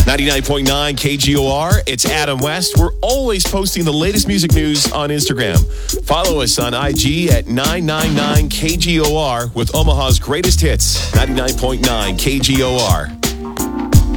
99.9 KGOR, it's Adam West. We're always posting the latest music news on Instagram. Follow us on IG at 999 KGOR with Omaha's greatest hits. 99.9 KGOR.